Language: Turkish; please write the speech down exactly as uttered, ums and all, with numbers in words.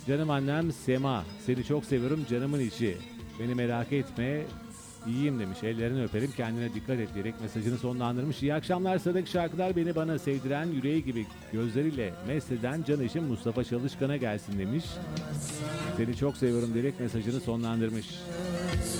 Canım annem Sema, seni çok seviyorum canımın içi. Beni merak etme, iyiyim demiş. Ellerini öperim, kendine dikkat et diyerek mesajını sonlandırmış. İyi akşamlar, sıradaki şarkılar beni bana sevdiren, yüreği gibi gözleriyle mesleden can işim Mustafa Çalışkan'a gelsin demiş. Seni çok seviyorum diyerek mesajını sonlandırmış.